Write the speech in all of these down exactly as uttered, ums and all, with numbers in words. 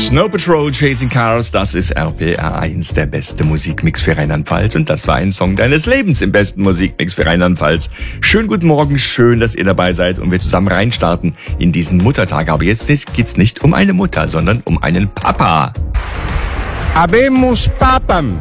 Snow Patrol, Chasing Cars, das ist R P R eins, der beste Musikmix für Rheinland-Pfalz. Und das war ein Song deines Lebens im besten Musikmix für Rheinland-Pfalz. Schönen guten Morgen, schön, dass ihr dabei seid und wir zusammen reinstarten in diesen Muttertag. Aber jetzt geht's nicht um eine Mutter, sondern um einen Papa. Habemus Papam.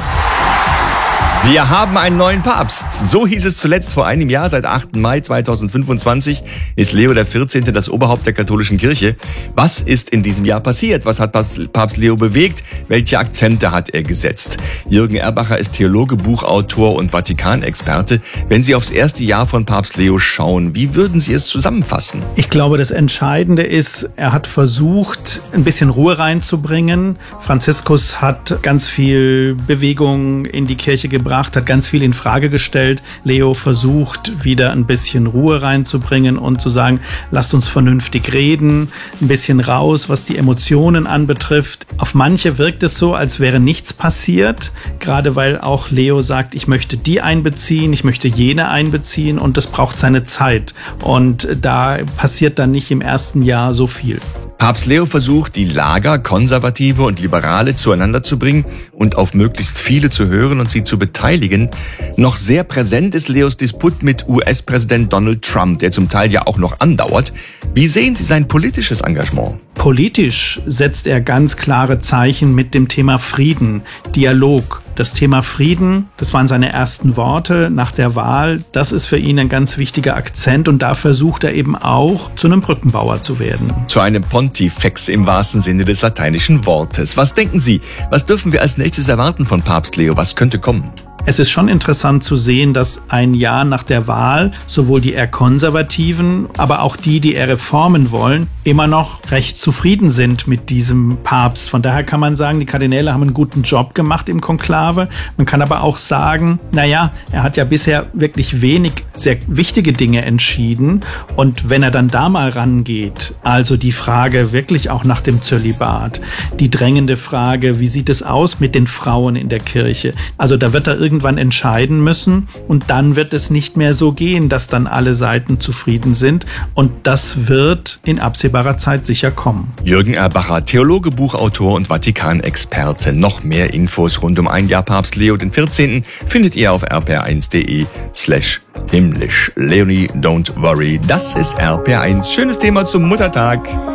Wir haben einen neuen Papst. So hieß es zuletzt vor einem Jahr. Seit achten Mai zweitausendfünfundzwanzig ist Leo der vierzehnte das Oberhaupt der katholischen Kirche. Was ist in diesem Jahr passiert? Was hat Papst Leo bewegt? Welche Akzente hat er gesetzt? Jürgen Erbacher ist Theologe, Buchautor und Vatikanexperte. Wenn Sie aufs erste Jahr von Papst Leo schauen, wie würden Sie es zusammenfassen? Ich glaube, das Entscheidende ist, er hat versucht, ein bisschen Ruhe reinzubringen. Franziskus hat ganz viel Bewegung in die Kirche gebracht, hat ganz viel in Frage gestellt. Leo versucht, wieder ein bisschen Ruhe reinzubringen und zu sagen, lasst uns vernünftig reden, ein bisschen raus, was die Emotionen anbetrifft. Auf manche wirkt es so, als wäre nichts passiert, gerade weil auch Leo sagt, ich möchte die einbeziehen, ich möchte jene einbeziehen und das braucht seine Zeit. Und da passiert dann nicht im ersten Jahr so viel. Papst Leo versucht, die Lager, Konservative und Liberale zueinander zu bringen und auf möglichst viele zu hören und sie zu beteiligen. Noch sehr präsent ist Leos Disput mit U S-Präsident Donald Trump, der zum Teil ja auch noch andauert. Wie sehen Sie sein politisches Engagement? Politisch setzt er ganz klare Zeichen mit dem Thema Frieden, Dialog. Das Thema Frieden, das waren seine ersten Worte nach der Wahl. Das ist für ihn ein ganz wichtiger Akzent und da versucht er eben auch, zu einem Brückenbauer zu werden. Zu einem Pontifex im wahrsten Sinne des lateinischen Wortes. Was denken Sie? Was dürfen wir als nächstes erwarten von Papst Leo? Was könnte kommen? Es ist schon interessant zu sehen, dass ein Jahr nach der Wahl sowohl die eher Konservativen, aber auch die, die eher Reformen wollen, immer noch recht zufrieden sind mit diesem Papst. Von daher kann man sagen, die Kardinäle haben einen guten Job gemacht im Konklave. Man kann aber auch sagen, naja, er hat ja bisher wirklich wenig sehr wichtige Dinge entschieden. Und wenn er dann da mal rangeht, also die Frage wirklich auch nach dem Zölibat, die drängende Frage, wie sieht es aus mit den Frauen in der Kirche? Also da wird er irgendwie irgendwann entscheiden müssen und dann wird es nicht mehr so gehen, dass dann alle Seiten zufrieden sind und das wird in absehbarer Zeit sicher kommen. Jürgen Erbacher, Theologe, Buchautor und Vatikanexperte. Noch mehr Infos rund um ein Jahr Papst Leo den vierzehnten findet ihr auf r p r eins punkt d e slash himmlisch. Leonie, don't worry, das ist R P R eins. Schönes Thema zum Muttertag.